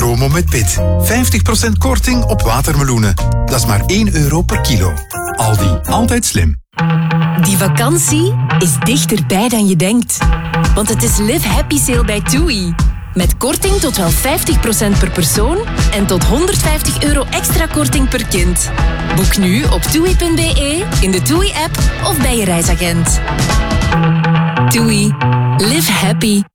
promo met Pit. 50% korting op watermeloenen. Dat is maar €1 per kilo. Aldi, altijd slim. Die vakantie is dichterbij dan je denkt. Want het is Live Happy Sale bij TUI. Met korting tot wel 50% per persoon en tot €150 extra korting per kind. Boek nu op TUI.be, in de TUI-app of bij je reisagent. TUI. Live happy.